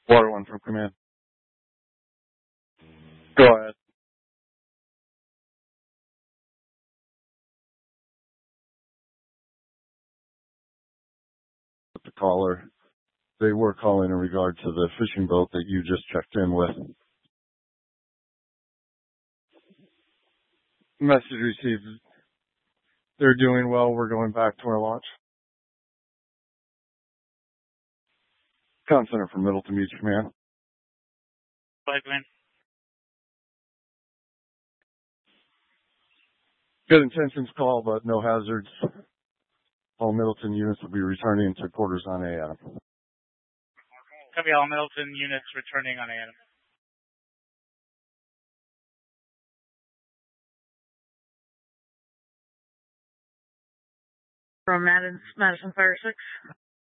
Water one from command. Go ahead. The caller. They were calling in regard to the fishing boat that you just checked in with. Message received. They're doing well. We're going back to our launch. Comm Center from Middleton Beach Command. Bye, Glenn. Good intentions call, but no hazards. All Middleton units will be returning to quarters on AM. Copy, all Middleton units returning on AM. From Madison Fire 6.